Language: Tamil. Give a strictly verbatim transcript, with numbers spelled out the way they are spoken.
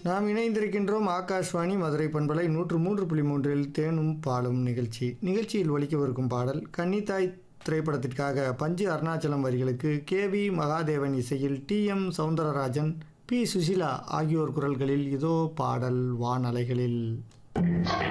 நாம் இணைந்திருக்கின்றோம் ஆகாஷ்வாணி மதுரை பண்பலை நூற்று மூன்று புள்ளி மூன்றில் தேனும் பாலும் நிகழ்ச்சி. நிகழ்ச்சியில் ஒலிக்கவிருக்கும் பாடல் கன்னித்தாய் திரைப்படத்திற்காக பஞ்சு அருணாச்சலம் வரிகளுக்கு கே வி மகாதேவன் இசையில் D M Soundararajan, B Susheela ஆகியோர் குரல்களில் இதோ பாடல் வானலைகளில்.